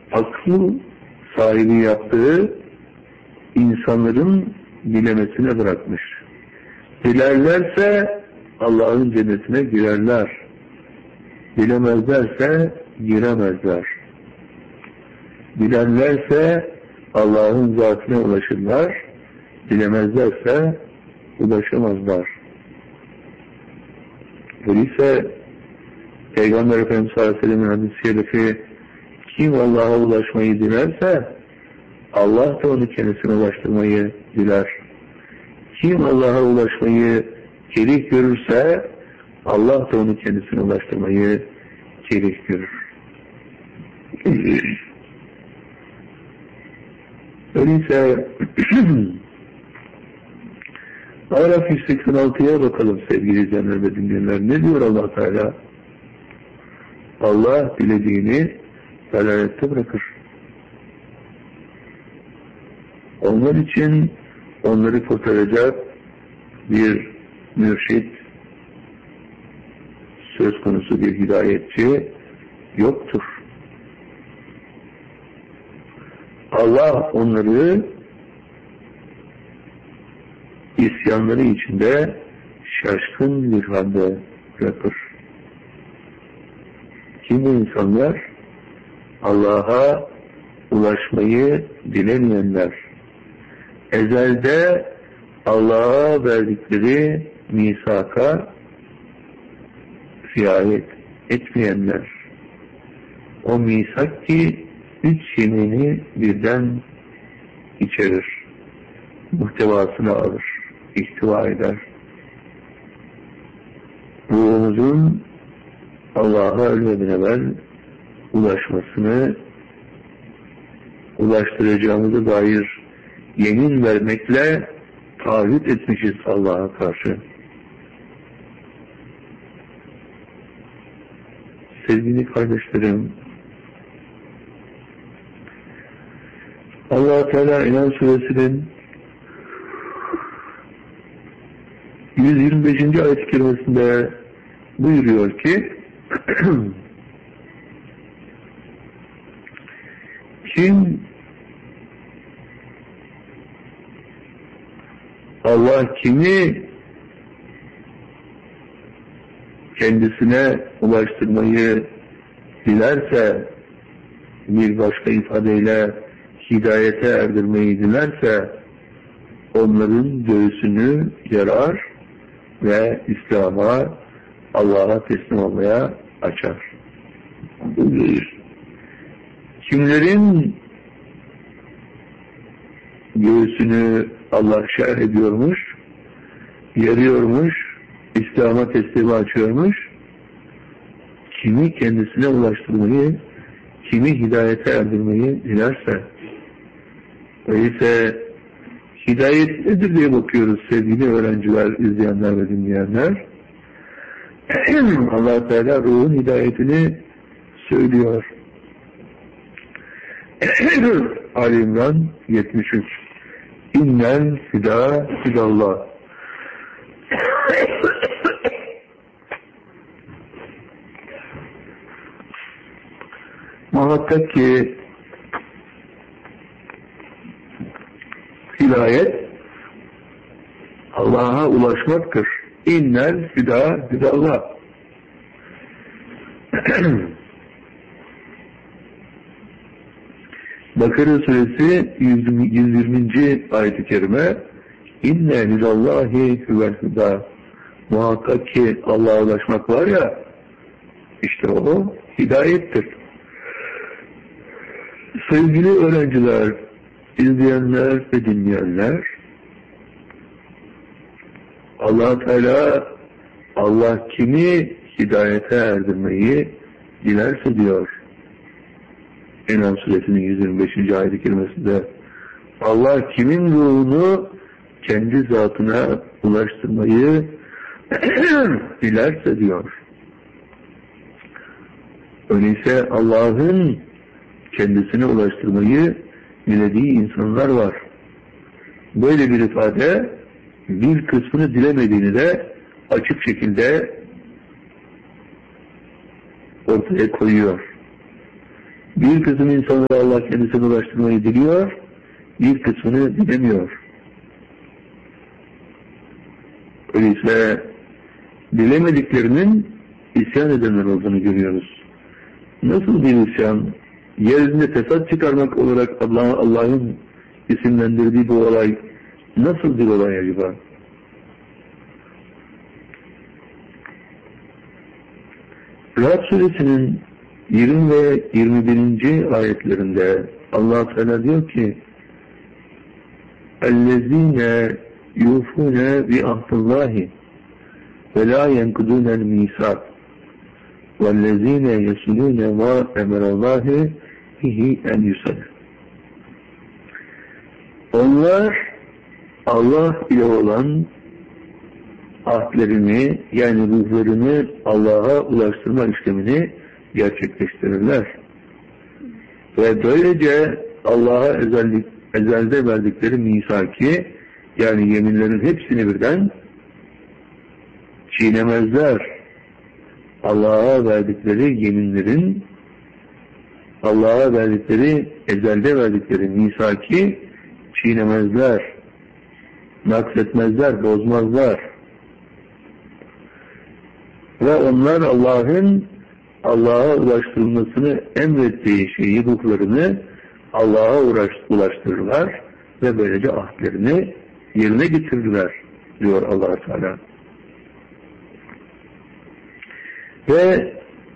akıl sahibi yaptığı insanların bilemesine bırakmış. Dilerlerse Allah'ın cennetine girerler. Bilemezlerse giremezler. Bilerlerse Allah'ın zatına ulaşırlar. Bilemezlerse ulaşamazlar. Öyleyse Peygamber Efendimiz sallallahu aleyhi ve sellem'in hadis-i şerifi, kim Allah'a ulaşmayı dilerse Allah da onu kendisine ulaştırmayı diler. Kim Allah'a ulaşmayı kerih görürse Allah da onu kendisine ulaştırmayı kerih görür. Öyleyse Araf 186'ya bakalım sevgili izleyenler ve dinleyenler. Ne diyor Allah Teala? Allah dilediğini dalalette bırakır. Onlar için onları kurtaracak bir mürşit, söz konusu bir hidayetçi yoktur. Allah onları isyanları içinde şaşkın bir halde bırakır. Kimi insanlar Allah'a ulaşmayı dilemeyenler, ezelde Allah'a verdikleri misaka riayet etmeyenler, o misak ki 3 yemini birden içerir, muhtevasını alır, ihtiva eder. Ruhumuzun Allah'a ölmeden evvel ulaşmasını, ulaştıracağımıza dair yemin vermekle taahhüt etmişiz Allah'a karşı. Sevgili kardeşlerim, Allah Teala İnsan Suresinin 125. ayet-i kerimesinde buyuruyor ki kim Allah kimi kendisine ulaştırmayı dilerse, bir başka ifadeyle hidayete erdirmeyi dilerse onların göğsünü yarar ve İslam'a, Allah'a teslim olmaya açar. Kimlerin göğsünü Allah şerh ediyormuş, yarıyormuş, İslam'a teslimi açıyormuş, kimi kendisine ulaştırmayı, kimi hidayete erdirmeyi dilerse. Öyleyse hidayet nedir diye bakıyoruz sevgili öğrenciler, izleyenler ve dinleyenler. Allah Teala ruhun hidayetini söylüyor. Ali İmran 73. İnnel fida fidallah. Muhakkak ki hidayet Allah'a ulaşmaktır. İnnel fida fidallah. Bakara suresi 120. ayet-i kerime İnne hidallahi huvel huda. Muhakkak ki Allah'a ulaşmak var ya, işte o hidayettir. Sevgili öğrenciler, izleyenler ve dinleyenler, Allah Teala Allah kimi hidayete erdirmeyi dilerse diyor. En'am suresinin 125. ayet-i kerimesinde Allah kimin ruhunu kendi zatına ulaştırmayı dilerse diyor. Öyleyse Allah'ın kendisine ulaştırmayı dilediği insanlar var. Böyle bir ifade bir kısmını dilemediğini de açık şekilde ortaya koyuyor. Bir kısım insanlara Allah kendisine ulaştırmayı diliyor, bir kısmını dilemiyor. Öyleyse dilemediklerinin isyan edenler olduğunu görüyoruz. Nasıl bir isyan? Yeryüzünde fesat çıkarmak olarak Allah'ın isimlendirdiği bu olay nasıl bir olay acaba? Ra'd suresinin 20 ve 21. ayetlerinde Allah Teala diyor ki اَلَّذ۪ينَ يُوفُونَ بِعَهْدِ اللّٰهِ وَلَا يَنْقُضُونَ الْمِيثَاقَ وَالَّذ۪ينَ يَصِلُونَ مَا اَمَرَ اللّٰهِ بِهِ اَنْ يُصَلَ. Onlar Allah ile olan ahdlerini, yani ruhlarını Allah'a ulaştırma işlemini gerçekleştirirler. Ve böylece Allah'a ezelde verdikleri misaki, yani yeminlerin hepsini birden çiğnemezler. Allah'a verdikleri yeminlerin, Allah'a verdikleri, ezelde verdikleri misaki çiğnemezler, naksetmezler, bozmazlar. Ve onlar Allah'a ulaştırılmasını emrettiği şeyi, ruhlarını Allah'a ulaştırırlar ve böylece ahdlerini yerine getirirler diyor Allah Teala. Ve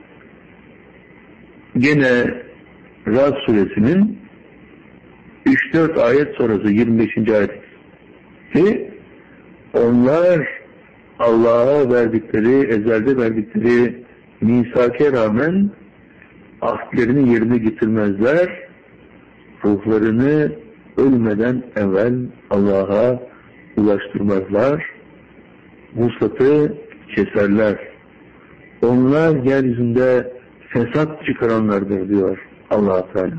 gene Ra'd suresinin 3-4 ayet sonrası 25. ayet ki onlar Allah'a verdikleri, ezelde verdikleri misake rağmen ahdlerini yerine getirmezler, ruhlarını ölmeden evvel Allah'a ulaştırmazlar, vuslatı keserler. Onlar yeryüzünde fesat çıkaranlardır diyor Allah Teala.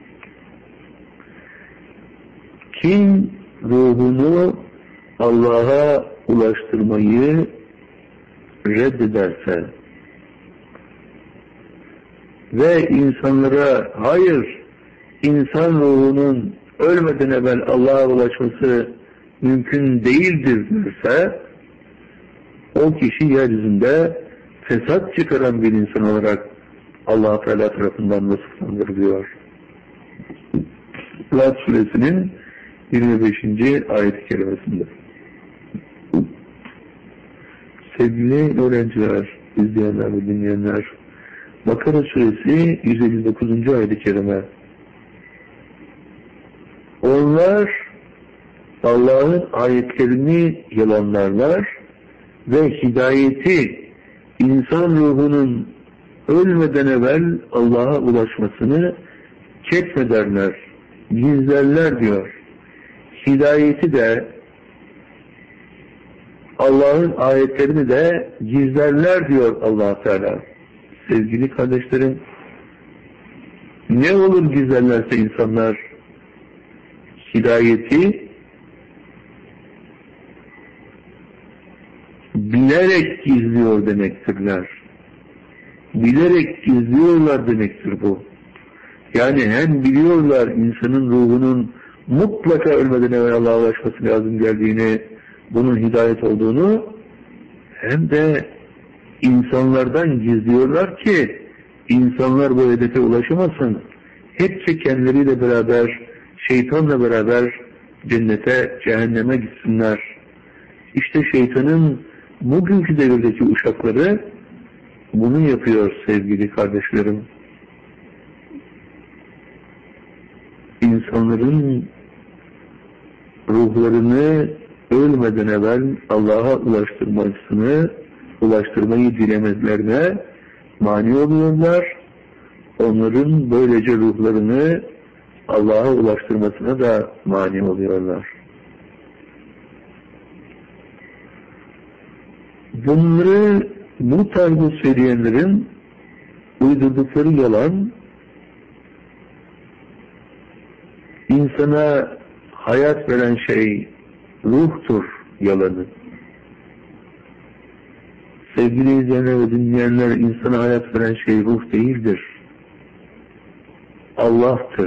Kim ruhunu Allah'a ulaştırmayı reddederse ve insanlara hayır, insan ruhunun ölmeden evvel Allah'a ulaşması mümkün değildir derse, o kişi yeryüzünde fesat çıkaran bir insan olarak Allah Teala tarafından vasıflandırılıyor. Ra'd suresinin 25. ayet-i kerimesinde. Sevgili öğrenciler, izleyenler ve dinleyenler, Bakara suresi 159. ayet-i kerime. Onlar Allah'ın ayetlerini yalanlarlar ve hidayeti, insan ruhunun ölmeden evvel Allah'a ulaşmasını ketmederler, gizlerler diyor. Hidayeti de, Allah'ın ayetlerini de gizlerler diyor Allah Teala. Sevgili kardeşlerim, ne olur gizlerlerse insanlar hidayeti bilerek gizliyor demektirler. Bilerek gizliyorlar demektir bu. Yani hem biliyorlar insanın ruhunun mutlaka ölmeden evvel Allah'a ulaşması lazım geldiğini, bunun hidayet olduğunu, hem de insanlardan gizliyorlar ki insanlar bu hedefe ulaşamasın. Hepsi kendileriyle beraber, şeytanla beraber cennete, cehenneme gitsinler. İşte şeytanın bugünkü devirdeki uşakları bunu yapıyor sevgili kardeşlerim. İnsanların ruhlarını ölmeden evvel Allah'a ulaştırmayı dilemezlerine mani oluyorlar. Onların böylece ruhlarını Allah'a ulaştırmasına da mani oluyorlar. Bunları, bu tarzı söyleyenlerin uydurdukları yalan, insana hayat veren şey ruhtur yalanı. Sevgili izleyenler ve dinleyenler, insana hayat veren şey ruh değildir. Allah'tır.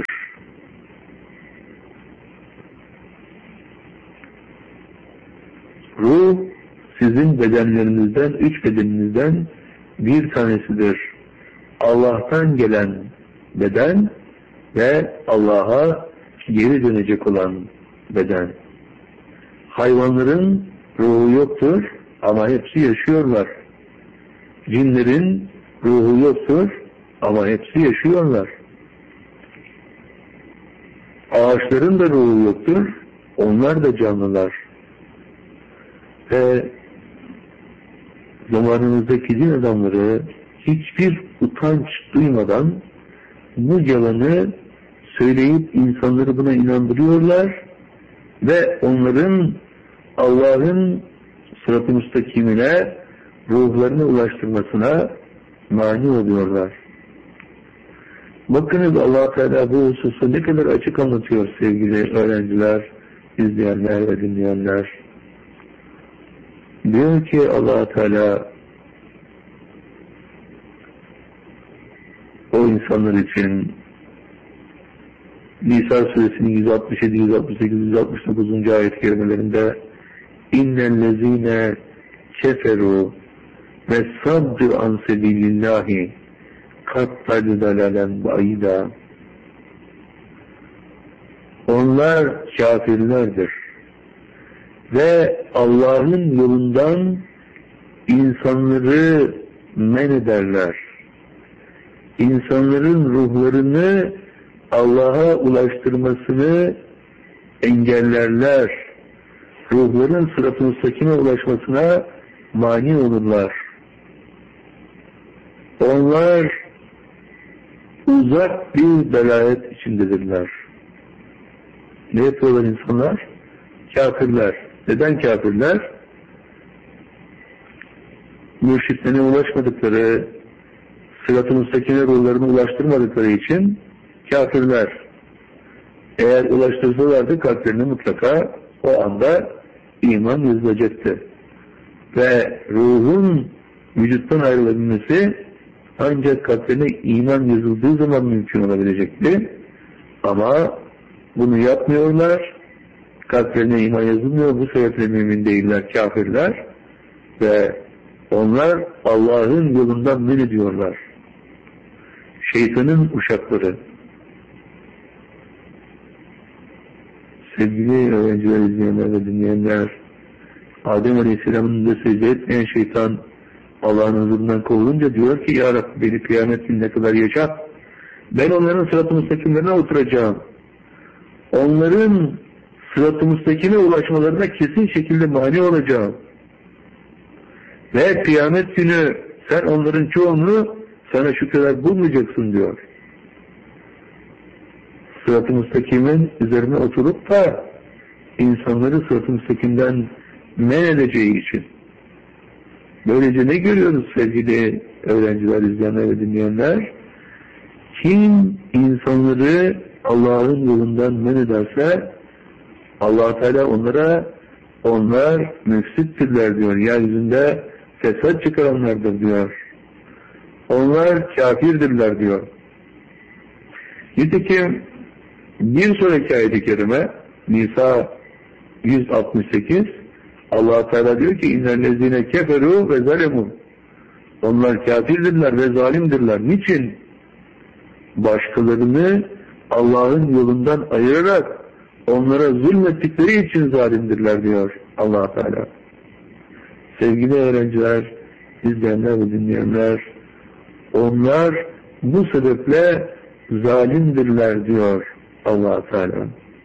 Ruh sizin bedenlerinizden, 3 bedeninizden bir tanesidir. Allah'tan gelen beden ve Allah'a geri dönecek olan beden. Hayvanların ruhu yoktur ama hepsi yaşıyorlar. Cinlerin ruhu yoktur ama hepsi yaşıyorlar. Ağaçların da ruhu yoktur, onlar da canlılar. Ve zamanımızdaki din adamları hiçbir utanç duymadan bu yalanı söyleyip insanları buna inandırıyorlar ve onların Allah'ın sırat-ı müstakimine ruhlarını ulaştırmasına mani oluyorlar. Bakınız Allah Teala bu hususu ne kadar açık anlatıyor sevgili öğrenciler, izleyenler ve dinleyenler. Diyor ki Allah Teala o insanlar için Nisa suresinin 167, 168, 169. ayet kelimelerinde innellezine keferu ve saddu an sebilillahi kattad dalalen ba'ida. Onlar kafirlerdir ve Allah'ın yolundan insanları men ederler. İnsanların ruhlarını Allah'a ulaştırmasını engellerler. Ruhların sırat-ı müstakime ulaşmasına mani olurlar. Onlar uzak bir belayet içindedirler. Ne yapıyorlar insanlar? Kafirler. Neden kafirler? Mürşitlerine ulaşmadıkları, sırat-ı müstakime ruhlarını ulaştırmadıkları için kafirler. Eğer ulaştırsalardı kalplerine mutlaka o anda iman yazılacaktı. Ve ruhun vücuttan ayrılabilmesi ancak kalplerine iman yazıldığı zaman mümkün olabilecekti. Ama bunu yapmıyorlar. Kalplerine iman yazılmıyor. Bu sebeple mümin değiller, kafirler. Ve onlar Allah'ın yolundan men ediyorlar. Şeytanın uşakları. Sevgili öğrenciler, izleyenler ve dinleyenler, Adem Aleyhisselam'ın da secde etmeyen şeytan Allah'ın huzurundan kovulunca diyor ki ya Rabbi beni kıyamet gününe kadar yaşat. Ben onların sırat-ı müstakimlerine oturacağım. Onların sırat-ı müstakime ulaşmalarına kesin şekilde mani olacağım. Ve kıyamet günü sen onların çoğunu sana şu kadar bulmayacaksın diyor. Sırat-ı müstakimin üzerine oturup da insanları sırat-ı müstakimden men edeceği için. Böylece ne görüyoruz sevgili öğrenciler, izleyenler ve dinleyenler? Kim insanları Allah'ın yolundan men ederse Allah Teala onlar müfsittirler diyor. Yeryüzünde fesat çıkaranlardır diyor. Onlar kafirdirler diyor. Nitekim bir sonraki ayet-i kerime Nisa 168 Allah Teala diyor ki innellezine keferu ve zalemu. Onlar kafirdirler ve zalimdirler. Niçin? Başkalarını Allah'ın yolundan ayırarak onlara zulmettikleri için zalimdirler diyor Allah Teala. Sevgili öğrenciler, izleyenler ve dinleyenler, onlar bu sebeple zalimdirler diyor Allah Teala.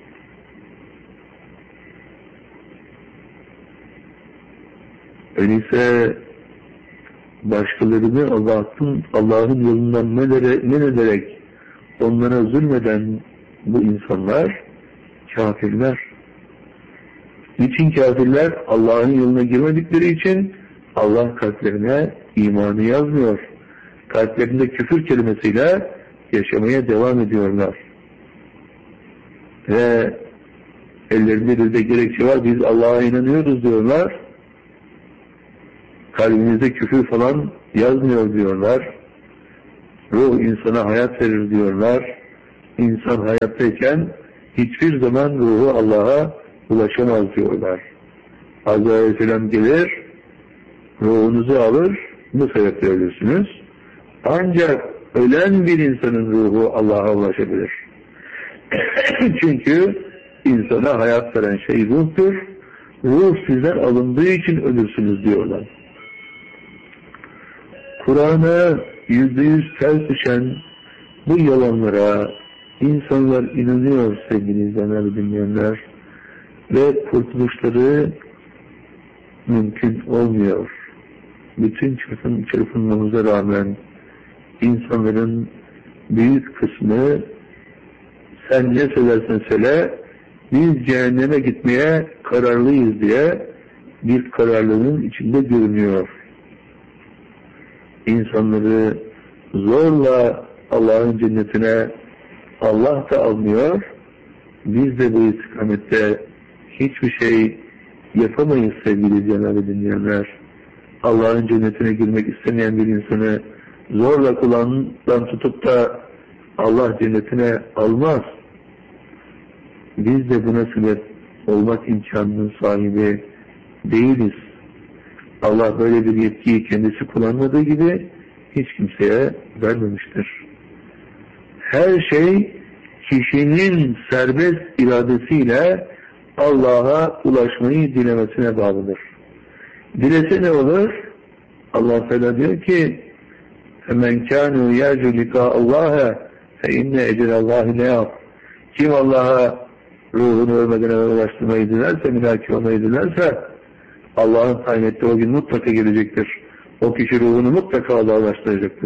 Öyleyse başkalarını Allah'ın yolundan men ederek onlara zulmeden bu insanlar kafirler. Niçin kafirler? Allah'ın yoluna girmedikleri için Allah kalplerine imanı yazmıyor. Kalplerinde küfür kelimesiyle yaşamaya devam ediyorlar. Ve ellerinde bir de gerekçe var, biz Allah'a inanıyoruz diyorlar. Kalbinizde küfür falan yazmıyor diyorlar. Ruh insana hayat verir diyorlar. İnsan hayattayken hiçbir zaman ruhu Allah'a ulaşamaz diyorlar. Azrail Aleyhisselam gelir, ruhunuzu alır, bu sebeple ölürsünüz. Ancak ölen bir insanın ruhu Allah'a ulaşabilir. Çünkü insana hayat veren şey ruhtur. Ruh sizden alındığı için ölürsünüz diyorlar. Kur'an'a %100 ters düşen bu yalanlara insanlar inanıyor sevgili izleyenler ve dinleyenler ve kurtuluşları mümkün olmuyor. Bütün çırpınmamıza rağmen insanların büyük kısmı sen ne söylersen söyle biz cehenneme gitmeye kararlıyız diye bir kararlılığın içinde görünüyor. İnsanları zorla Allah'ın cennetine Allah da almıyor. Biz de bu istikamette hiçbir şey yapamayız sevgili Cenab-ı dinleyenler. Allah'ın cennetine girmek istemeyen bir insanı zorla kulağından tutup da Allah cennetine almaz. Biz de buna sebep olmak imkanının sahibi değiliz. Allah böyle bir yetkiyi kendisi kullanmadığı gibi hiç kimseye vermemiştir. Her şey kişinin serbest iradesiyle Allah'a ulaşmayı dilemesine bağlıdır. Dilese ne olur? Allah Teala diyor ki فَمَنْ كَانُوا يَرْجُ لِقَاءَ اللّٰهَ فَاِنَّ اَجْرَ اللّٰهِ لَيَقْ Kim Allah'a ruhunu ölmeden evvel ulaştırmayı dilerse, mülaki olmayı dilerse Allah'ın tayin ettiği o gün mutlaka gelecektir. O kişi ruhunu mutlaka Allah'a ulaştıracaktır.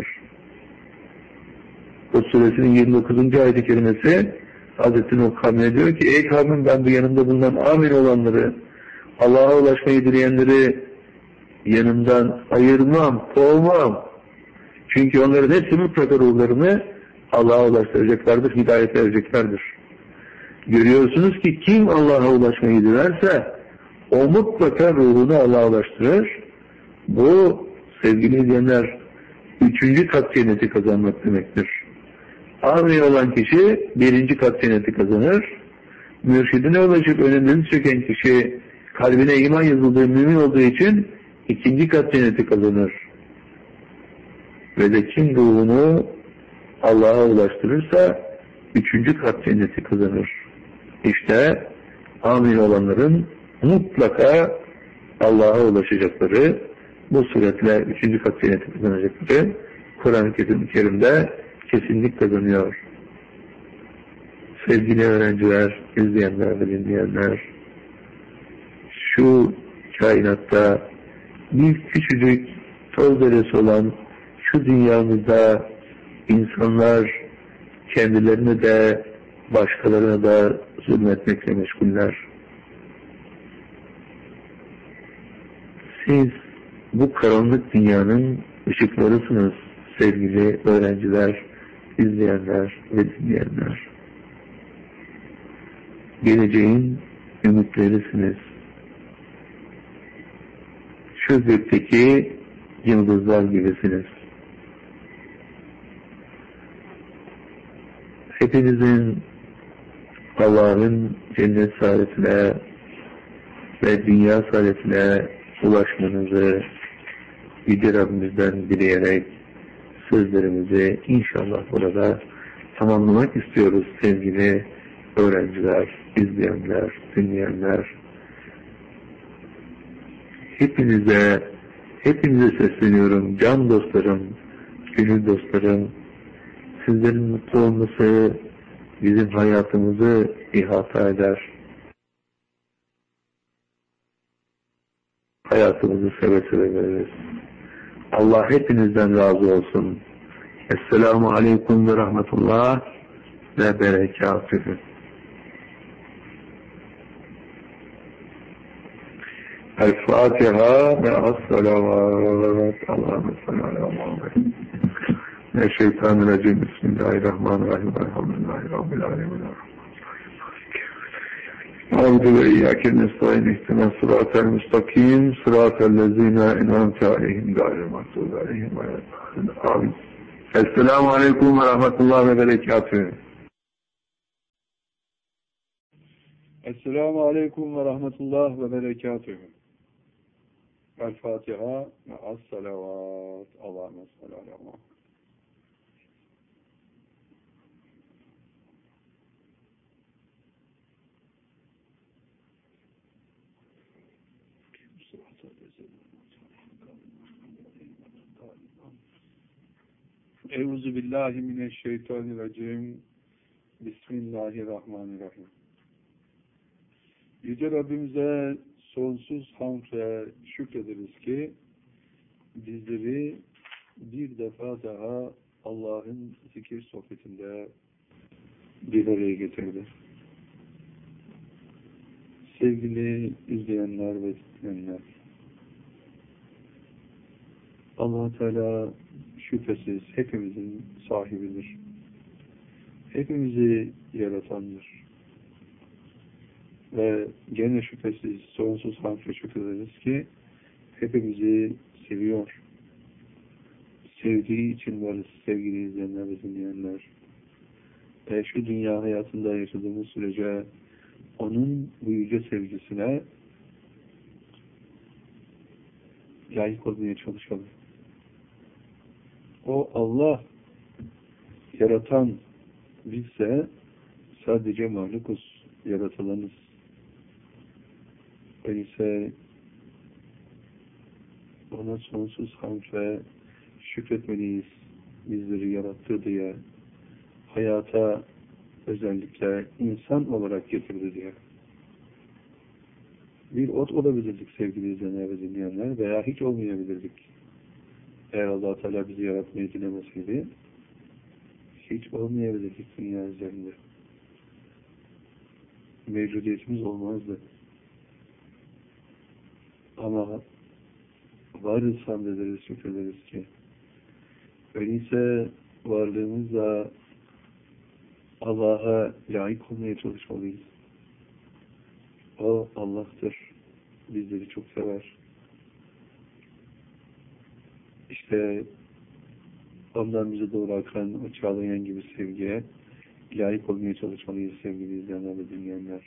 Hud suresinin 29. ayet-i kerimesi Hazreti Nuh kavmine diyor ki ey kavmim ben bu yanımda bulunan amin olanları Allah'a ulaşmayı dileyenleri yanımdan ayırmam, kovmam. Çünkü onların hepsi mutlaka ruhlarını Allah'a ulaştıracaklardır, hidayet vereceklerdir. Görüyorsunuz ki kim Allah'a ulaşmayı dilerse o mutlaka ruhunu Allah'a ulaştırır. Bu sevgili izleyenler 3. kat cenneti kazanmak demektir. Amin olan kişi 1. kat cenneti kazanır. Mürşidine ulaşıp önünde çeken kişi kalbine iman yazıldığı mümin olduğu için 2. kat cenneti kazanır. Ve de kim ruhunu Allah'a ulaştırırsa 3. kat cenneti kazanır. İşte amin olanların mutlaka Allah'a ulaşacakları, bu suretle 3. kat cenneti kazanacakları Kur'an-ı Kerim'de kesinlik kazanıyor. Sevgili öğrenciler, izleyenler ve dinleyenler, şu kainatta bir küçücük toz zerresi olan şu dünyamızda insanlar kendilerine de başkalarına da zulmetmekle meşguller. Siz bu karanlık dünyanın ışıklarısınız sevgili öğrenciler, izleyenler ve dinleyenler. Geleceğin ümitlerisiniz. Şu gökteki yıldızlar gibisiniz. Hepinizin Allah'ın cennet saadetine ve dünya saadetine ulaşmanızı Yüce Rabbimizden dileyerek sözlerimizi inşallah burada tamamlamak istiyoruz sevgili öğrenciler, izleyenler, dinleyenler. Hepinize sesleniyorum can dostlarım, gönül dostlarım. Sizlerin mutlu olması bizim hayatımızı ihata eder. Hayatımızı seve seve veririz. Allah hepinizden razı olsun. Esselamu Aleyküm ve Rahmetullah ve Berekatühü. El-Fatiha ve As-Salavat. Allahümme salli ala Muhammed. Eşşeytanirracim. Bismillahirrahmanirrahim. Elhamdülillahi Rabbil alemin. Avdu ve iyyâke nestaîn ihtina sıratel müstakim sıratel lezîne en'amte aleyhim gâyril mağdûbi aleyhim ve lâddâllîn. Amin. Esselamu aleyküm ve rahmetullah ve berekatühü. Esselamu Aleyküm ve Rahmetullah ve Berekatühü. El-Fatiha ve as-salavat. Allahümme salli ala Muhammed. Euzubillahimineşşeytanirracim. Bismillahirrahmanirrahim. Yüce Rabbimize sonsuz hamd ve şükrederiz ki bizleri bir defa daha Allah'ın zikir sohbetinde bir araya getirdi. Sevgili izleyenler ve dinleyenler, Allah-u Teala şüphesiz hepimizin sahibidir. Hepimizi yaratandır. Ve gene şüphesiz sonsuz hamd ve şükrederiz ki hepimizi seviyor. Sevdiği için varız sevgili izleyenler ve dinleyenler. Ve şu dünya hayatında yaşadığımız sürece onun bu yüce sevgisine layık olmaya çalışalım. O Allah yaratan, bizse sadece mahlukuz, yaratılanız. Öyleyse ona sonsuz hamd ve şükretmeliyiz. Bizleri yarattı diye, hayata özellikle insan olarak getirdi diye. Bir ot olabilirdik sevgili izleyenler ve dinleyenler veya hiç olmayabilirdik. Eğer Allah-u Teala bizi yaratmayı dilemeseydi hiç olmayabilirdik dünya üzerinde. Mevcudiyetimiz olmazdı. Ama varız, hamd ederiz, şükrederiz ki. Öyleyse varlığımızla Allah'a layık olmaya çalışmalıyız. O Allah'tır. Bizleri çok sever. İşte ondan bize doğru akan o çağlayan gibi sevgiye layık olmaya çalışmalıyız sevgili izleyenler ve dinleyenler.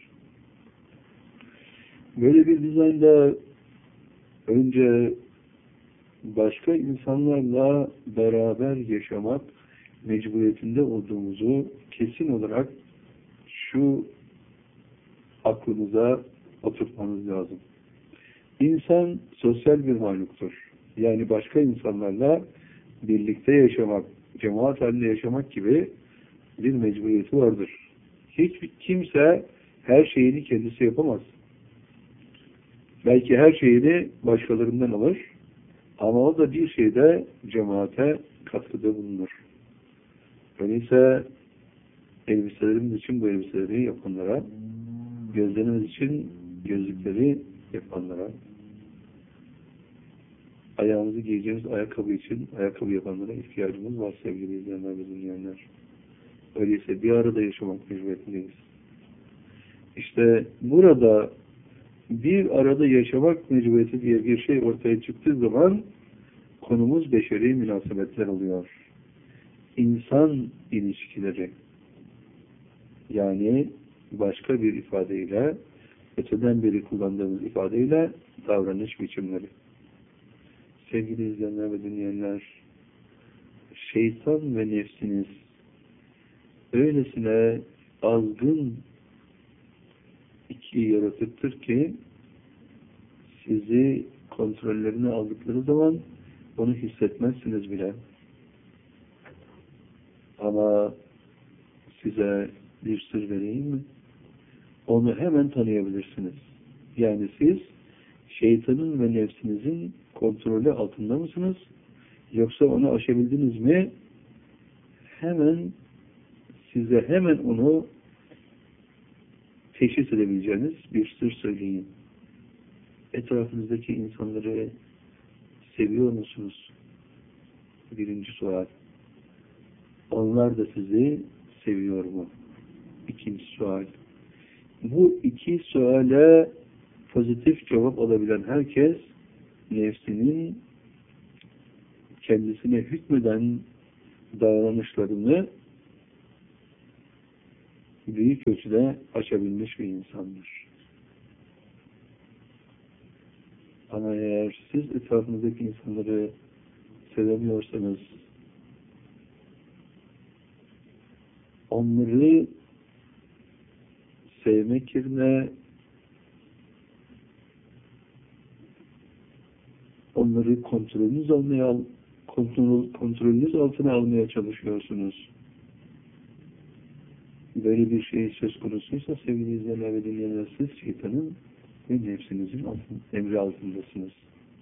Böyle bir dizaynda önce başka insanlarla beraber yaşamak mecburiyetinde olduğumuzu kesin olarak şu aklınıza oturtmanız lazım. İnsan sosyal bir mahluktur. Yani başka insanlarla birlikte yaşamak, cemaat halinde yaşamak gibi bir mecburiyeti vardır. Hiçbir kimse her şeyini kendisi yapamaz. Belki her şeyini başkalarından alır ama o da bir şeyde cemaate katkıda bulunur. Öyleyse elbiselerimiz için bu elbiseleri yapanlara, gözlerimiz için gözlükleri yapanlara, ayağımızı giyeceğimiz ayakkabı için ayakkabı yapanlara ihtiyacımız var sevgili izleyenler ve dinleyenler. Öyleyse bir arada yaşamak mecburiyetindeyiz. İşte burada bir arada yaşamak mecburiyeti diye bir şey ortaya çıktığı zaman konumuz beşeri münasebetler oluyor. İnsan ilişkileri. Yani başka bir ifadeyle, öteden beri kullandığımız ifadeyle davranış biçimleri. Sevgili izleyenler ve dinleyenler, şeytan ve nefsiniz öylesine azgın iki yaratıktır ki sizi kontrollerine aldıkları zaman onu hissetmezsiniz bile. Ama size bir sır vereyim mi? Onu hemen tanıyabilirsiniz. Yani siz şeytanın ve nefsinizin kontrolü altında mısınız? Yoksa onu aşabildiniz mi? Size hemen onu teşhis edebileceğiniz bir sır söyleyeyim. Etrafınızdaki insanları seviyor musunuz? Birinci sual. Onlar da sizi seviyor mu? İkinci sual. Bu iki suale pozitif cevap alabilen herkes nefsinin kendisine hükmeden davranışlarını büyük ölçüde aşabilmiş bir insandır. Ama eğer siz etrafınızdaki insanları sevemiyorsanız, onları sevmek yerine onları kontrolünüz altına almaya çalışıyorsunuz. Böyle bir şey söz konusuysa sevgili izleyenler ve dinleyenler, siz şeytanın ve nefsinizin emri altındasınız.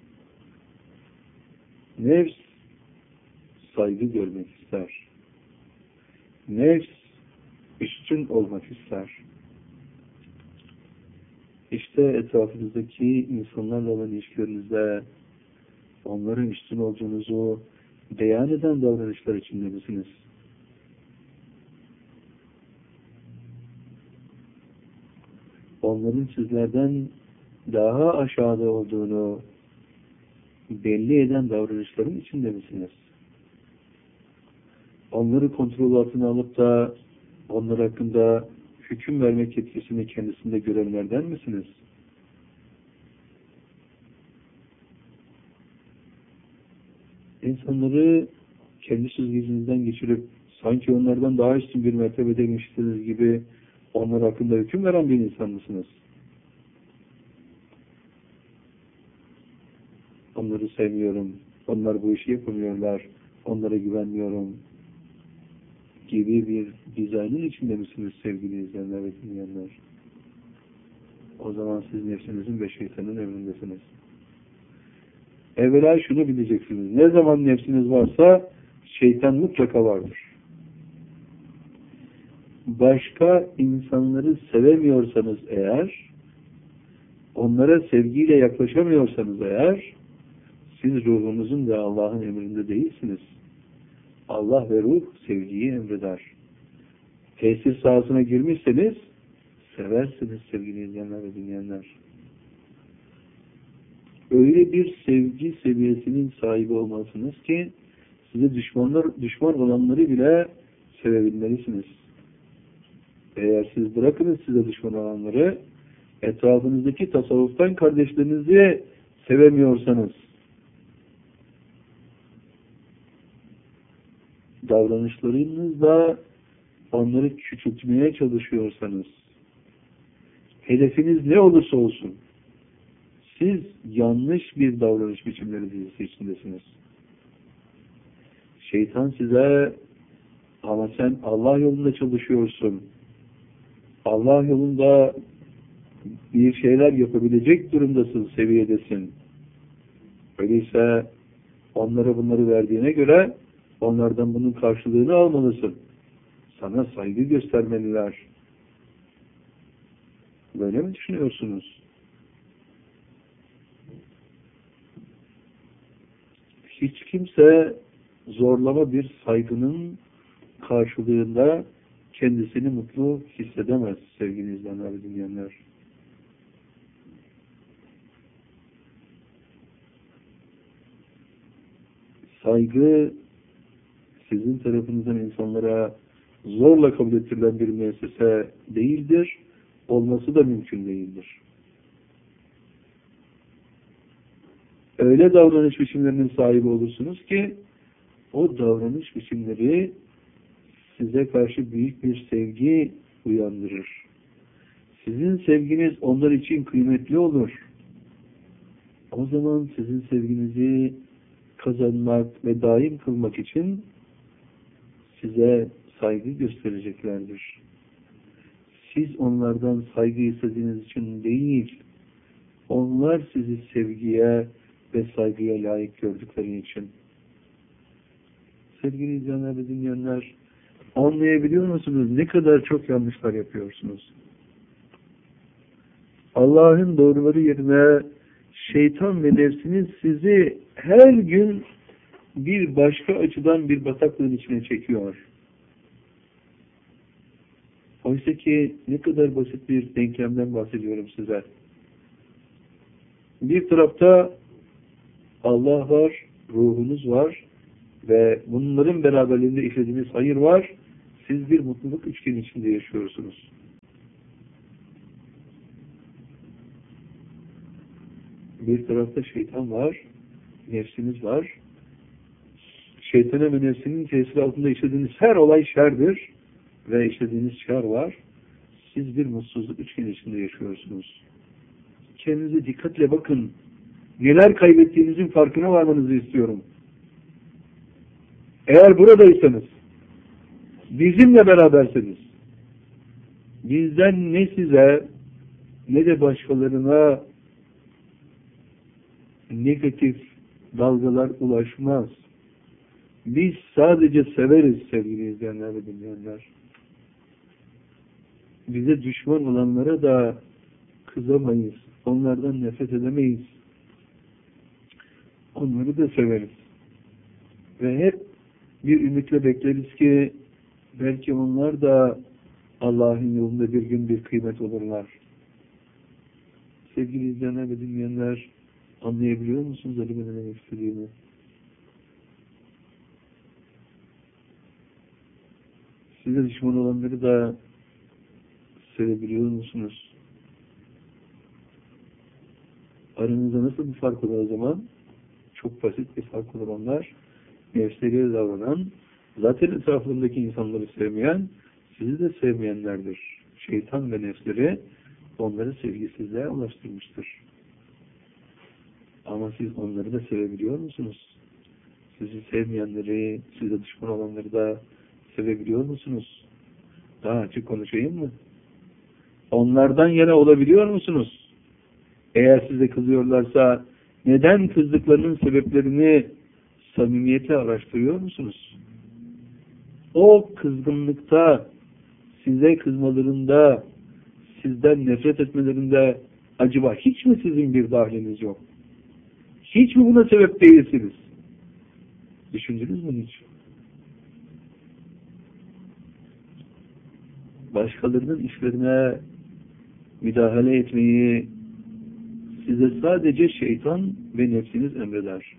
Nefs saygı görmek ister. Nefs üstün olmak ister. İşte etrafınızdaki insanlarla olan ilişkilerinizde onların üstün olduğunuzu beyan eden davranışlar içinde misiniz? Onların sizlerden daha aşağıda olduğunu belli eden davranışların içinde misiniz? Onları kontrol altına alıp da onlar hakkında hüküm vermek yetkisini kendisinde görenlerden misiniz? İnsanları kendi süzgecinizden geçirip sanki onlardan daha üstün bir mertebedeymişsiniz gibi onlar hakkında hüküm veren bir insan mısınız? Onları sevmiyorum, onlar bu işi yapamıyorlar, onlara güvenmiyorum gibi bir dizaynın içinde misiniz sevgili izleyenler ve dinleyenler? O zaman siz nefsinizin ve şeytanın emrindesiniz. Evvela şunu bileceksiniz. Ne zaman nefsiniz varsa şeytan mutlaka vardır. Başka insanları sevemiyorsanız eğer, onlara sevgiyle yaklaşamıyorsanız eğer, siz ruhunuzun ve Allah'ın emrinde değilsiniz. Allah ve ruh sevgiyi emreder. Tesir sahasına girmişseniz seversiniz sevgili izleyenler ve dinleyenler. Öyle bir sevgi seviyesinin sahibi olmalısınız ki size düşman olanları bile sevebilmelisiniz. Eğer siz bırakınız size düşman olanları, etrafınızdaki tasavvuftan kardeşlerinizi sevemiyorsanız, davranışlarınızla onları küçültmeye çalışıyorsanız, hedefiniz ne olursa olsun, siz yanlış bir davranış biçimleri dizisi içindesiniz. Şeytan size, ama sen Allah yolunda çalışıyorsun, Allah yolunda bir şeyler yapabilecek durumdasın, seviyedesin. Öyleyse onlara bunları verdiğine göre onlardan bunun karşılığını almalısın. Sana saygı göstermeliler. Böyle mi düşünüyorsunuz? Hiç kimse zorlama bir saygının karşılığında kendisini mutlu hissedemez sevgili izleyenler ve dinleyenler. Saygı sizin tarafınızdan insanlara zorla kabul ettirilen bir müessese değildir. Olması da mümkün değildir. Öyle davranış biçimlerinin sahibi olursunuz ki o davranış biçimleri size karşı büyük bir sevgi uyandırır. Sizin sevginiz onlar için kıymetli olur. O zaman sizin sevginizi kazanmak ve daim kılmak için size saygı göstereceklerdir. Siz onlardan saygı istediğiniz için değil, onlar sizi sevgiye ve saygıya layık gördükleri için. Sevgili izleyenler ve dinleyenler, anlayabiliyor musunuz? Ne kadar çok yanlışlar yapıyorsunuz. Allah'ın doğruları yerine şeytan ve nefsiniz sizi her gün bir başka açıdan bir bataklığın içine çekiyor. Oysa ki ne kadar basit bir denklemden bahsediyorum size. Bir tarafta Allah var, ruhunuz var ve bunların beraberliğinde işlediğiniz hayır var. Siz bir mutluluk üçgeni içinde yaşıyorsunuz. Bir tarafta şeytan var, nefsiniz var. Şeytana ve nefsinin tesiri altında işlediğiniz her olay şerdir ve işlediğiniz şer var. Siz bir mutsuzluk üçgeni içinde yaşıyorsunuz. Kendinize dikkatle bakın. Neler kaybettiğinizin farkına varmanızı istiyorum. Eğer buradaysanız, bizimle beraberseniz, bizden ne size ne de başkalarına negatif dalgalar ulaşmaz. Biz sadece severiz sevgili izleyenler ve dinleyenler. Bize düşman olanlara da kızamayız. Onlardan nefret edemeyiz. Onları da severiz. Ve hep bir ümitle bekleriz ki belki onlar da Allah'ın yolunda bir gün bir kıymet olurlar. Sevgili izleyenler ve dinleyenler, anlayabiliyor musunuz Ali ne demek istediğimi? Size düşman olanları da sevebiliyor musunuz? Aranızda nasıl bir fark olur o zaman? Çok basit bir fark olur onlar. Nefsleriyle davranan, zaten etrafındaki insanları sevmeyen, sizi de sevmeyenlerdir. Şeytan ve nefsleri onları sevgisizliğe ulaştırmıştır. Ama siz onları da sevebiliyor musunuz? Sizi sevmeyenleri, size düşman olanları da sevebiliyor musunuz? Daha açık konuşayım mı? Onlardan yana olabiliyor musunuz? Eğer size kızıyorlarsa neden kızdıklarının sebeplerini samimiyetle araştırıyor musunuz? O kızgınlıkta, size kızmalarında, sizden nefret etmelerinde acaba hiç mi sizin bir dahiliniz yok? Hiç mi buna sebep değilsiniz? Düşündünüz mü hiç? Başkalarının işlerine müdahale etmeyi size sadece şeytan ve nefsiniz emreder.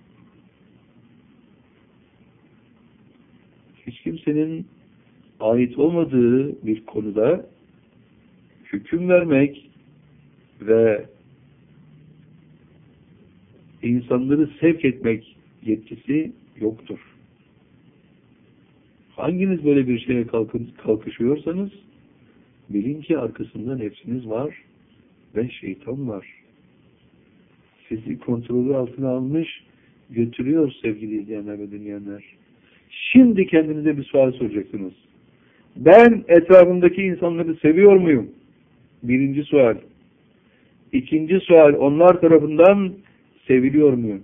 Hiç kimsenin ait olmadığı bir konuda hüküm vermek ve insanları sevk etmek yetkisi yoktur. Hanginiz böyle bir şeye kalkışıyorsanız bilin ki arkasında nefsiniz var ve şeytan var. Sizi kontrolü altına almış, götürüyor sevgili izleyenler ve dinleyenler. Şimdi kendinize bir sual soracaksınız. Ben etrafımdaki insanları seviyor muyum? Birinci sual. İkinci sual, onlar tarafından seviliyor muyum?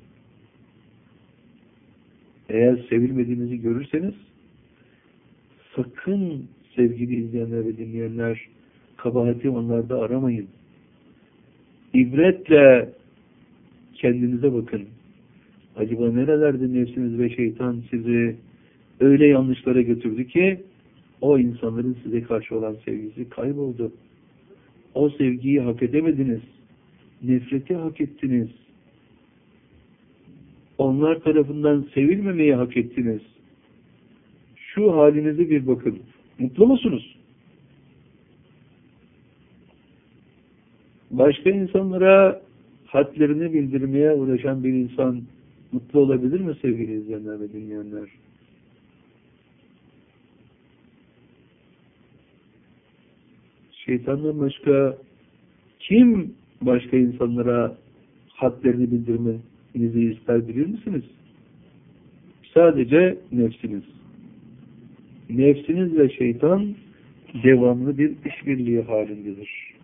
Eğer sevilmediğinizi görürseniz sakın sevgili izleyenler ve dinleyenler kabahati onlarda aramayın. İbretle kendinize bakın. Acaba nerelerde nefsiniz ve şeytan sizi öyle yanlışlara götürdü ki o insanların size karşı olan sevgisi kayboldu. O sevgiyi hak edemediniz. Nefreti hak ettiniz. Onlar tarafından sevilmemeyi hak ettiniz. Şu halinize bir bakın. Mutlu musunuz? Başka insanlara hadlerini bildirmeye uğraşan bir insan mutlu olabilir mi sevgili izleyenler ve dinleyenler? Şeytandan başka kim başka insanlara hadlerini bildirmenizi ister bilir misiniz? Sadece nefsiniz. Nefsiniz ve şeytan devamlı bir işbirliği halindedir.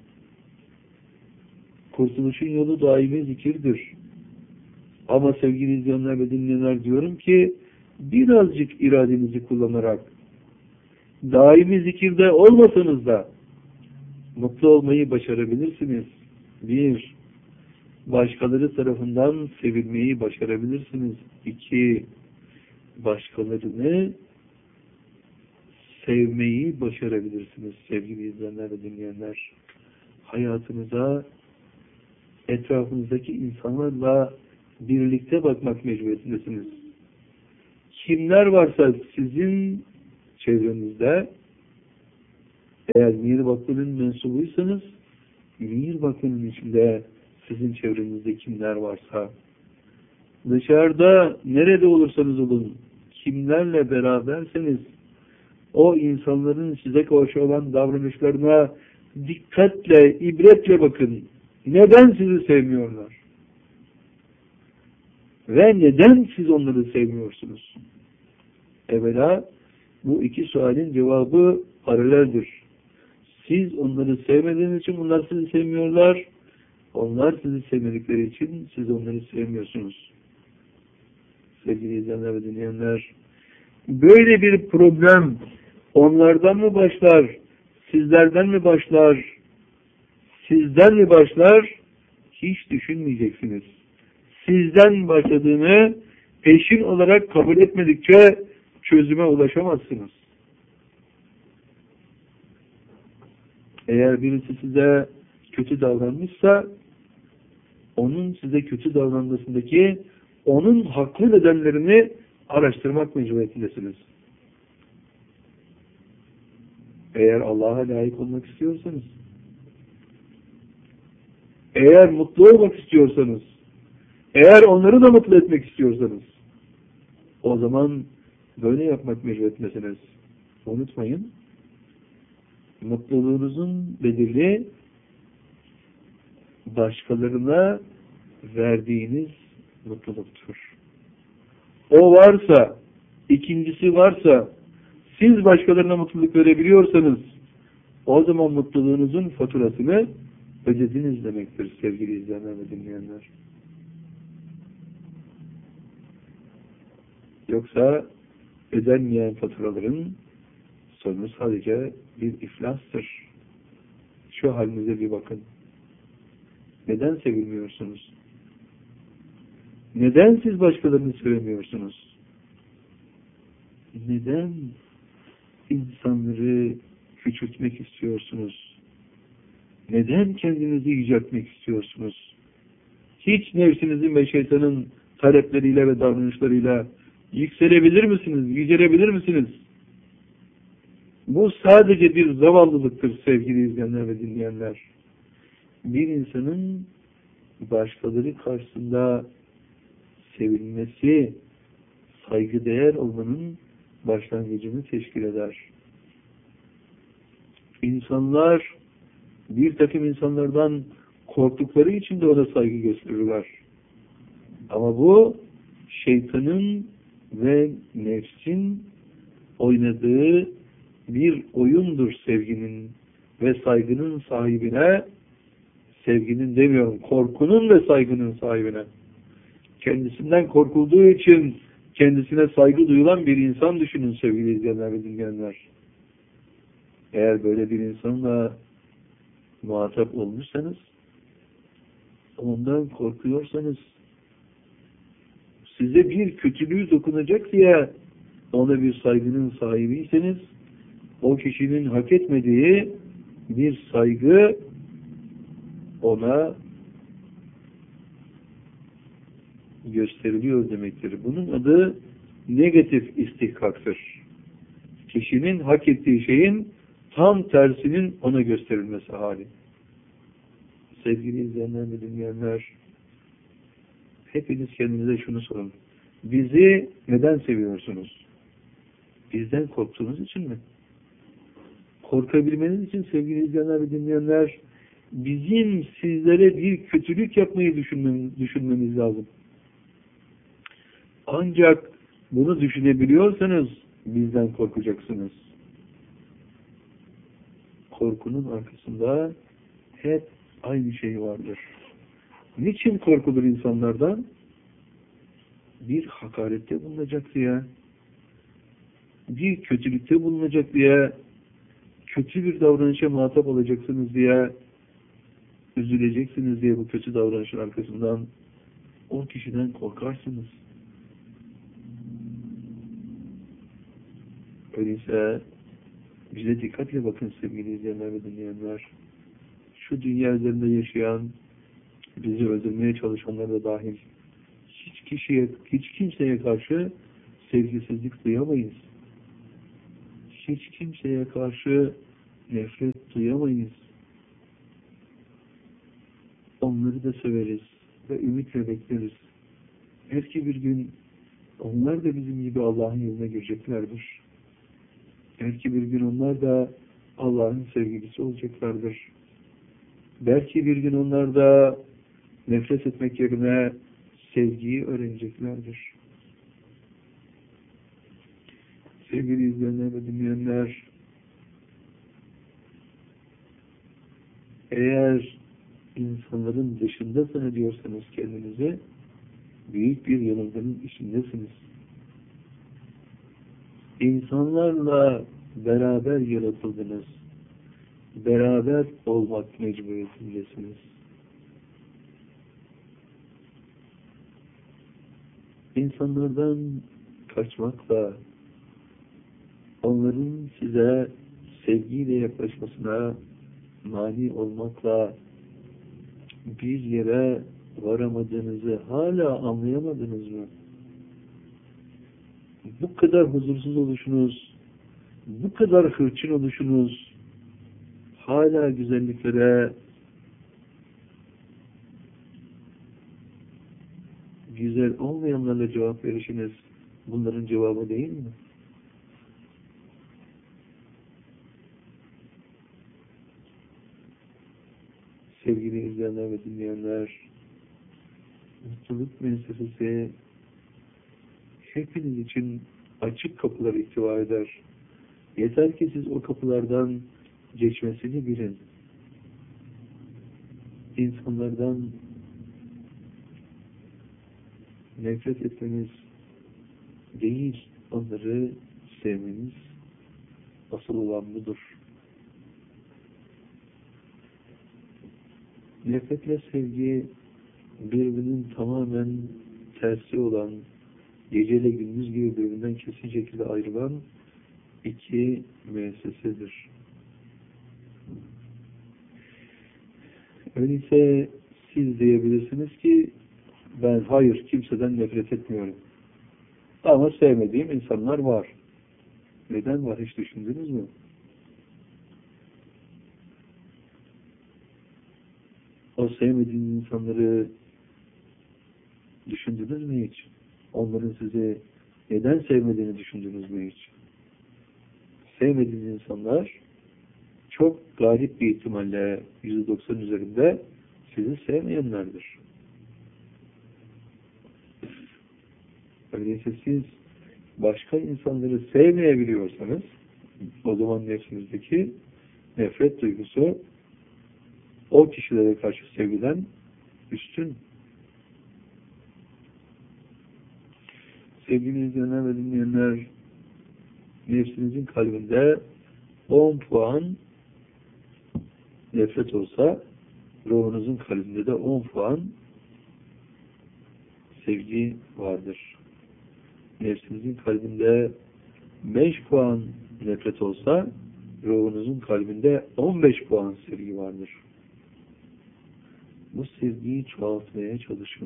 Kurtuluşun yolu daimi zikirdir. Ama sevgili izleyenler ve dinleyenler diyorum ki birazcık iradenizi kullanarak daimi zikirde olmasanız da mutlu olmayı başarabilirsiniz. Bir, başkaları tarafından sevilmeyi başarabilirsiniz. İki, başkalarını sevmeyi başarabilirsiniz sevgili izleyenler ve dinleyenler. Hayatınıza etrafınızdaki insanlarla birlikte bakmak mecburiyetindesiniz. Kimler varsa sizin çevrenizde, eğer Mihir Vakfı'nın mensubuysanız, Mihir Vakfı'nın içinde sizin çevrenizde kimler varsa, dışarıda nerede olursanız olun, kimlerle beraberseniz, o insanların size karşı olan davranışlarına dikkatle, ibretle bakın. Neden sizi sevmiyorlar? Ve neden siz onları sevmiyorsunuz? Evvela bu iki sualin cevabı paraleldir. Siz onları sevmediğiniz için onlar sizi sevmiyorlar. Onlar sizi sevmedikleri için siz onları sevmiyorsunuz. Sevgili izleyenler ve dinleyenler, böyle bir problem onlardan mı başlar, sizlerden mi başlar, sizden mi başlar, hiç düşünmeyeceksiniz. Sizden başladığını peşin olarak kabul etmedikçe çözüme ulaşamazsınız. Eğer birisi size kötü davranmışsa, onun size kötü davranmasındaki onun haklı nedenlerini araştırmak mecburiyetindesiniz. Eğer Allah'a layık olmak istiyorsanız, eğer mutlu olmak istiyorsanız, eğer onları da mutlu etmek istiyorsanız, o zaman böyle yapmak mecburiyetindesiniz. Unutmayın, mutluluğunuzun bedeli başkalarına verdiğiniz mutluluktur. O varsa, ikincisi varsa, siz başkalarına mutluluk verebiliyorsanız, o zaman mutluluğunuzun faturasını ödediniz demektir sevgili izleyenler ve dinleyenler. Yoksa ödenmeyen faturaların sonu sadece bir iflastır. Şu halinize bir bakın. Neden sevilmiyorsunuz? Neden siz başkalarını sevemiyorsunuz? Neden insanları küçültmek istiyorsunuz? Neden kendinizi yüceltmek istiyorsunuz? Hiç nefsinizin ve şeytanın talepleriyle ve davranışlarıyla yükselebilir misiniz? Yücelebilir misiniz? Bu sadece bir zavallılıktır sevgili izleyenler ve dinleyenler. Bir insanın başkaları karşısında sevilmesi, saygıdeğer olmanın başlangıcını teşkil eder. İnsanlar bir takım insanlardan korktukları için de ona saygı gösterirler. Ama bu şeytanın ve nefsin oynadığı bir oyundur sevginin ve saygının sahibine, sevginin demiyorum, korkunun ve saygının sahibine. Kendisinden korkulduğu için kendisine saygı duyulan bir insan düşünün sevgili izleyenler ve dinleyenler. Eğer böyle bir insanla muhatap olmuşsanız, ondan korkuyorsanız, size bir kötülüğü dokunacak diye ona bir saygının sahibiyseniz, o kişinin hak etmediği bir saygı ona gösteriliyor demektir. Bunun adı negatif istihkaktır. Kişinin hak ettiği şeyin tam tersinin ona gösterilmesi hali. Sevgili izleyenler ve dinleyenler, hepiniz kendinize şunu sorun. Bizi neden seviyorsunuz? Bizden korktuğunuz için mi? Korkabilmeniz için sevgili izleyenler ve dinleyenler, bizim sizlere bir kötülük yapmayı düşünmemiz lazım. Ancak bunu düşünebiliyorsanız bizden korkacaksınız. Korkunun arkasında hep aynı şey vardır. Niçin korkulur insanlardan? Bir hakarette bulunacak diye, bir kötülükte bulunacak diye, kötü bir davranışa muhatap olacaksınız diye, üzüleceksiniz diye bu kötü davranışın arkasından o kişiden korkarsınız. Öyleyse bize dikkatle bakın sevgili izleyenler ve dinleyenler. Şu dünya üzerinde yaşayan, bizi öldürmeye çalışanlar da dahil hiç kimseye karşı sevgisizlik duyamayız. hiç kimseye karşı nefret duyamayız. Onları da severiz ve ümitle bekleriz. Belki bir gün onlar da bizim gibi Allah'ın yoluna gireceklerdir. Belki bir gün onlar da Allah'ın sevgilisi olacaklardır. Belki bir gün onlar da nefret etmek yerine sevgiyi öğreneceklerdir. Sevgili izleyenler ve dinleyenler, eğer insanların dışında zannediyorsanız kendinizi, büyük bir yanılgının içindesiniz. İnsanlarla beraber yaratıldınız. Beraber olmak mecburiyetindesiniz. İnsanlardan kaçmakla, onların size sevgiyle yaklaşmasına mani olmakla bir yere varamadığınızı hala anlayamadınız mı? Bu kadar huzursuz oluşunuz, bu kadar hırçın oluşunuz, hala güzelliklere, güzel olmayanlarla cevap verişiniz bunların cevabı değil mi? Sevgili izleyenler ve dinleyenler, mutluluk müessesesi hepiniz için açık kapılar ihtiva eder. Yeter ki siz o kapılardan geçmesini bilin. İnsanlardan nefret etmeniz değil, onları sevmeniz asıl olan budur. Nefretle sevgi birbirinin tamamen tersi olan, geceyle gündüz gibi birbirinden kesin şekilde ayrılan iki müessesedir. Öyleyse siz diyebilirsiniz ki ben hayır kimseden nefret etmiyorum. Ama sevmediğim insanlar var. Neden var hiç düşündünüz mü? O sevmediğiniz insanları düşündünüz mü hiç? Onların sizi neden sevmediğini düşündünüz mü hiç? Sevmediğiniz insanlar çok galip bir ihtimalle %90 üzerinde sizi sevmeyenlerdir. Öyleyse siz başka insanları sevmeyebiliyorsanız o zaman nefsinizdeki nefret duygusu o kişilere karşı sevgiden üstün. Sevgili izleyenler ve dinleyenler, nefsinizin kalbinde 10 puan nefret olsa, ruhunuzun kalbinde de 10 puan sevgi vardır. Nefsinizin kalbinde 5 puan nefret olsa, ruhunuzun kalbinde 15 puan sevgi vardır. Bu sevgiyi çoğaltmaya çalışın.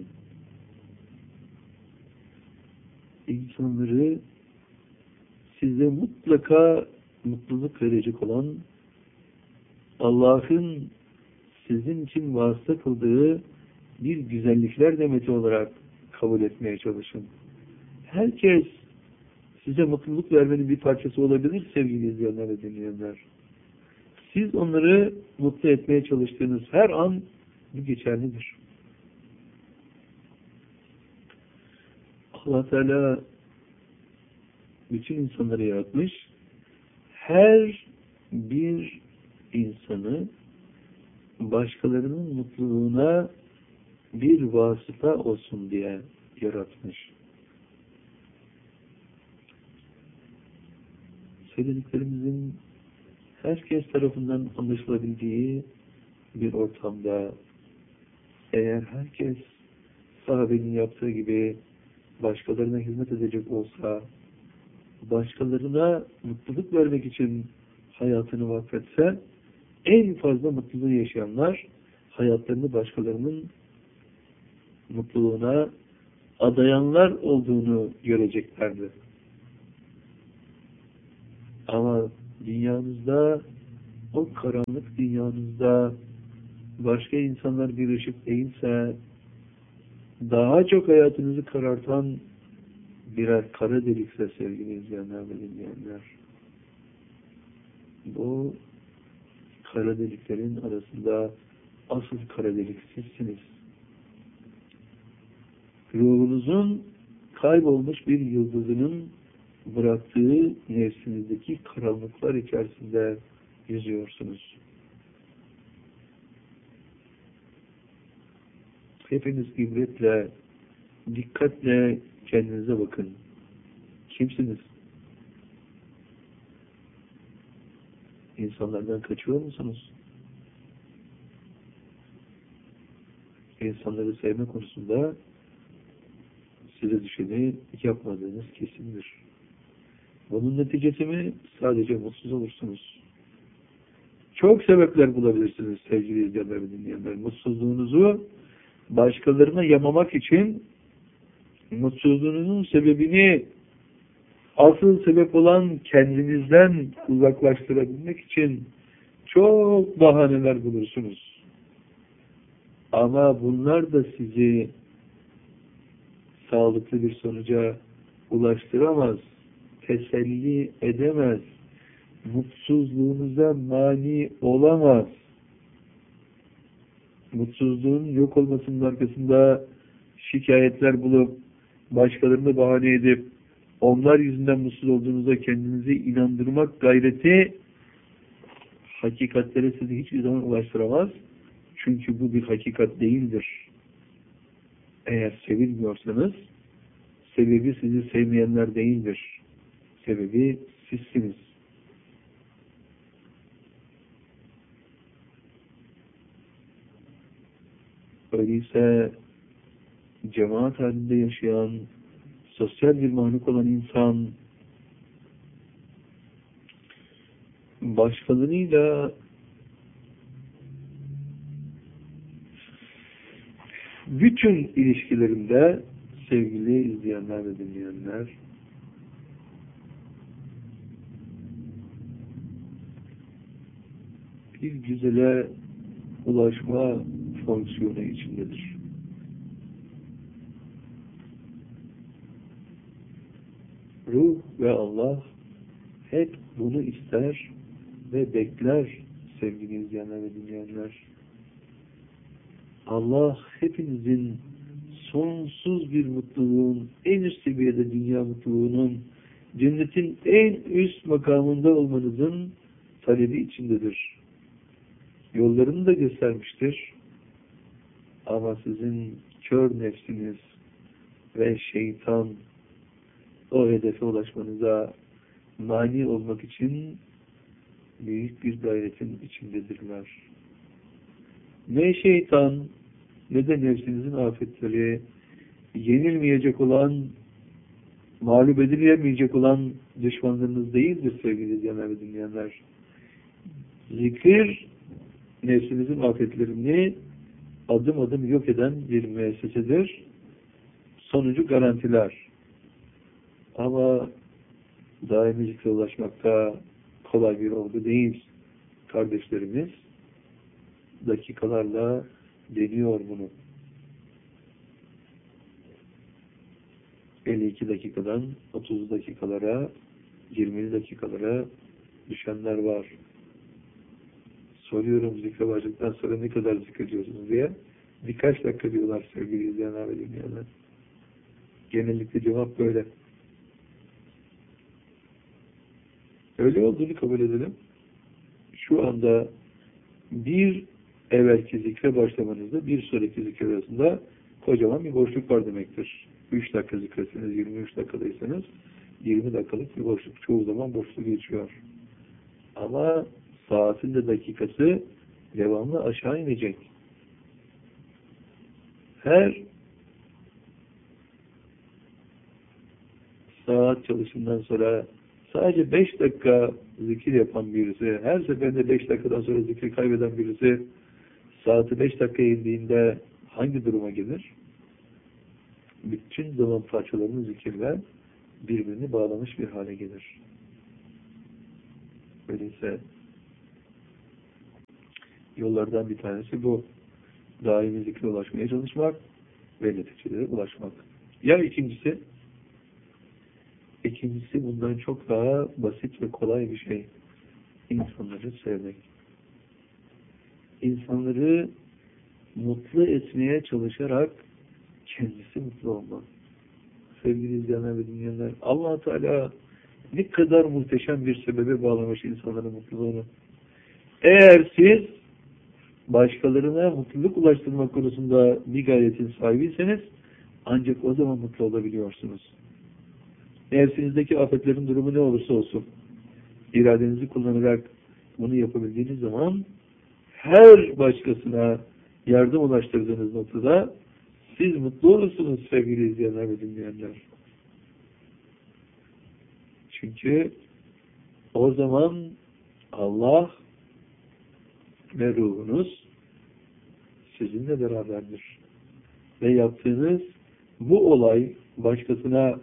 İnsanları size mutlaka mutluluk verecek olan Allah'ın sizin için vasıta kıldığı bir güzellikler demeti olarak kabul etmeye çalışın. Herkes size mutluluk vermenin bir parçası olabilir sevgili izleyenler ve dinleyenler. Siz onları mutlu etmeye çalıştığınız her an bu geçerlidir. Allah Teala bütün insanları yaratmış. Her bir insanı başkalarının mutluluğuna bir vasıta olsun diye yaratmış. Söylediklerimizin herkes tarafından anlaşılabildiği bir ortamda eğer herkes sahabenin yaptığı gibi başkalarına hizmet edecek olsa, başkalarına mutluluk vermek için hayatını vakfetse, en fazla mutluluğu yaşayanlar hayatlarını başkalarının mutluluğuna adayanlar olduğunu göreceklerdi. Ama dünyanızda, o karanlık dünyanızda başka insanlar bir ışık değilse, daha çok hayatınızı karartan birer kara delikse sevgili izleyenler ve dinleyenler, bu kara deliklerin arasında asıl kara delik sizsiniz. Ruhunuzun kaybolmuş bir yıldızının bıraktığı nefsinizdeki karanlıklar içerisinde yüzüyorsunuz. Hepiniz ibretle, dikkatle kendinize bakın. Kimsiniz? İnsanlardan kaçıyor musunuz? İnsanları sevme konusunda size düşeni yapmadığınız kesindir. Bunun neticesi mi? Sadece mutsuz olursunuz. Çok sebepler bulabilirsiniz sevgili izleyenler ve dinleyenler. Mutsuzluğunuzu başkalarına yamamak için, mutsuzluğunuzun sebebini asıl sebep olan kendinizden uzaklaştırabilmek için çok bahaneler bulursunuz. Ama bunlar da sizi sağlıklı bir sonuca ulaştıramaz, teselli edemez, mutsuzluğunuza mani olamaz. Mutsuzluğun yok olmasının arkasında şikayetler bulup, başkalarını bahane edip, onlar yüzünden mutsuz olduğunuza kendinizi inandırmak gayreti, hakikatlere sizi hiçbir zaman ulaştıramaz. Çünkü bu bir hakikat değildir. Eğer sevilmiyorsanız, sebebi sizi sevmeyenler değildir. Sebebi sizsiniz. Öyleyse cemaat halinde yaşayan, sosyal bir mahluk olan insan, başkalarıyla bütün ilişkilerinde sevgili izleyenler ve dinleyenler, bir güzele ulaşma fonksiyonu içindedir. Ruh ve Allah hep bunu ister ve bekler sevgili izleyenler ve dinleyenler. Allah hepinizin sonsuz bir mutluluğun, en üst seviyede dünya mutluluğunun, cennetin en üst makamında olmanızın talebi içindedir. Yollarını da göstermiştir. Ama sizin kör nefsiniz ve şeytan o hedefe ulaşmanıza mani olmak için büyük bir gayretin içindedirler. Ne şeytan ne de nefsinizin afetleri yenilmeyecek olan, mağlup edilemeyecek olan düşmanlarınız değildir sevgili izleyenler ve dinleyenler. Zikir nefsinizin afetlerini adım adım yok eden bir müessesedir. Sonucu garantiler. Ama daimi zikre ulaşmakta kolay bir olgu değil. Kardeşlerimiz dakikalarla deniyor bunu. 52 dakikadan 30 dakikalara, 20 dakikalara düşenler var. Soruyorum zikre başladıktan sonra ne kadar zikrediyorsunuz diye. Birkaç dakika diyorlar sevgili izleyenler ve dinleyenler. Genellikle cevap böyle. Öyle olduğunu kabul edelim. Şu anda bir evvelki zikre başlamanızda bir sonraki zikre arasında kocaman bir boşluk var demektir. 3 dakika zikresiniz, 23 dakikadaysanız 20 dakikalık bir boşluk. Çoğu zaman boşluk geçiyor. Ama saatin de dakikası devamlı aşağı inecek. Her saat çalışımdan sonra sadece 5 dakika zikir yapan birisi, her seferinde 5 dakikadan sonra zikri kaybeden birisi, saati 5 dakikaya indiğinde hangi duruma gelir? Bütün zaman parçalarının zikirle birbirini bağlamış bir hale gelir. Öyleyse yollardan bir tanesi bu. Daimi zikre ulaşmaya çalışmak ve neticelere ulaşmak. Ya ikincisi bundan çok daha basit ve kolay bir şey. İnsanları sevmek. İnsanları mutlu etmeye çalışarak kendisi mutlu olmak. Sevgili izleyenler ve dinleyenler, Allah Teala ne kadar muhteşem bir sebebe bağlamış insanların mutluluğunu. Eğer siz başkalarına mutluluk ulaştırmak konusunda bir gayretin sahibiyseniz ancak o zaman mutlu olabiliyorsunuz. Nefsinizdeki afetlerin durumu ne olursa olsun iradenizi kullanarak bunu yapabildiğiniz zaman her başkasına yardım ulaştırdığınız noktada siz mutlu olursunuz sevgili izleyenler ve dinleyenler. Çünkü o zaman Allah ve ruhunuz sizinle beraberdir. Ve yaptığınız bu olay başkasına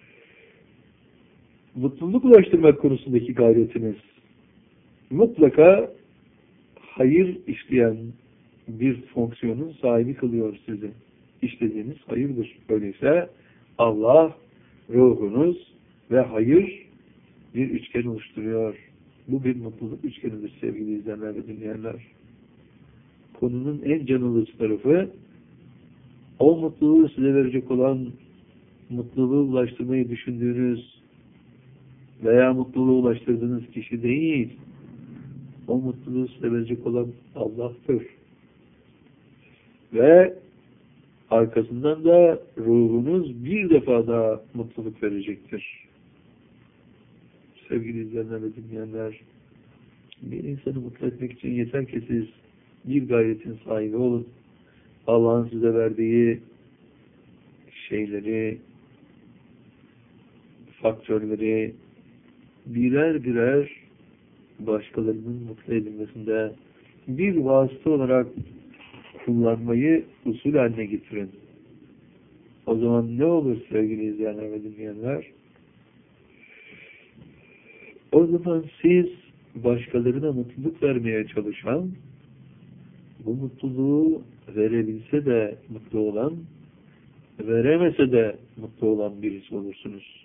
mutluluk ulaştırmak konusundaki gayretiniz mutlaka hayır işleyen bir fonksiyonun sahibi kılıyor sizi. İşlediğiniz hayırdır. Öyleyse Allah, ruhunuz ve hayır bir üçgen oluşturuyor. Bu bir mutluluk üçgenidir sevgili izleyenler ve dinleyenler. Konunun en can alıcı tarafı o mutluluğu size verecek olan, mutluluğu ulaştırmayı düşündüğünüz veya mutluluğu ulaştırdığınız kişi değil. O mutluluğu size verecek olan Allah'tır. Ve arkasından da ruhunuz bir defa daha mutluluk verecektir. Sevgili izleyenler ve dinleyenler, bir insanı mutlu etmek için yeter ki siz bir gayretin sahibi olun. Allah'ın size verdiği şeyleri, faktörleri birer birer başkalarının mutlu edilmesinde bir vasıta olarak kullanmayı usul haline getirin. O zaman ne olur sevgili izleyenler ve dinleyenler? O zaman siz başkalarına mutluluk vermeye çalışan, bu mutluluğu verebilse de mutlu olan, veremese de mutlu olan birisi olursunuz.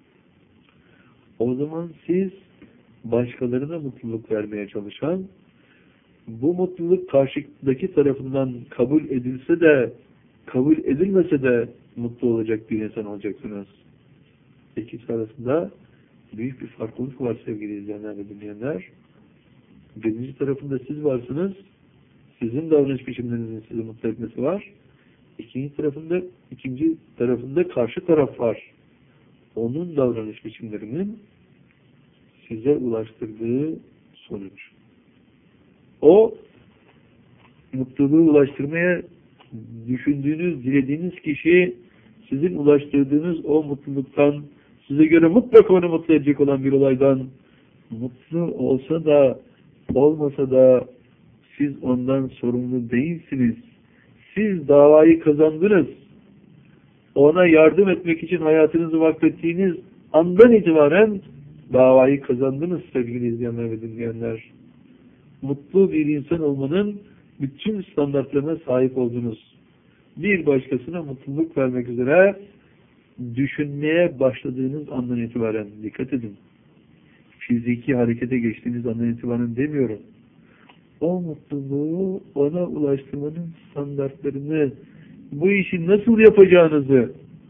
O zaman siz başkalarına mutluluk vermeye çalışan, bu mutluluk karşıdaki tarafından kabul edilse de, kabul edilmese de mutlu olacak bir insan olacaksınız. İkisi arasında büyük bir farklılık var sevgili izleyenler ve dinleyenler. Birinci tarafında siz varsınız, sizin davranış biçimlerinizin sizi mutlu etmesi var. İkinci tarafında karşı taraf var. Onun davranış biçimlerinin size ulaştırdığı sonuç. O mutluluğu ulaştırmaya düşündüğünüz, dilediğiniz kişi sizin ulaştırdığınız o mutluluktan, size göre mutlaka onu mutlu edecek olan bir olaydan mutlu olsa da olmasa da siz ondan sorumlu değilsiniz. Siz davayı kazandınız. Ona yardım etmek için hayatınızı vakfettiğiniz andan itibaren davayı kazandınız sevgili izleyenler ve dinleyenler. Mutlu bir insan olmanın bütün standartlarına sahip oldunuz. Bir başkasına mutluluk vermek üzere düşünmeye başladığınız andan itibaren dikkat edin. Fiziki harekete geçtiğiniz andan itibaren demiyorum. O mutluluğu ona ulaştırmanın standartlarını, bu işi nasıl yapacağınızı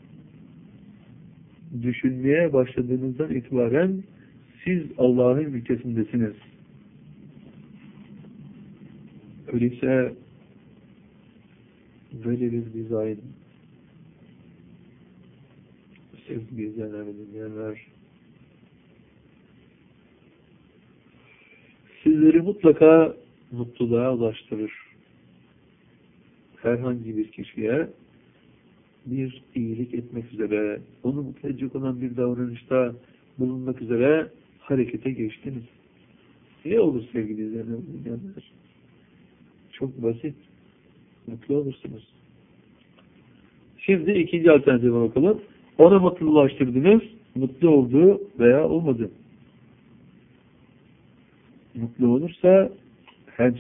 düşünmeye başladığınızdan itibaren siz Allah'ın ülkesindesiniz. Öyleyse böyle bir dizayn sevgili izleyenler ve dinleyenler sizleri mutlaka mutluluğa ulaştırır. Herhangi bir kişiye bir iyilik etmek üzere, onu mutlu edecek olan bir davranışta bulunmak üzere harekete geçtiniz. Ne olur sevgili izleyenler ve dinleyenler? Çok basit. Mutlu olursunuz. Şimdi ikinci alternatife bakalım. Ona mutluluğulaştırdınız, mutlu oldu veya olmadı. mutlu olursa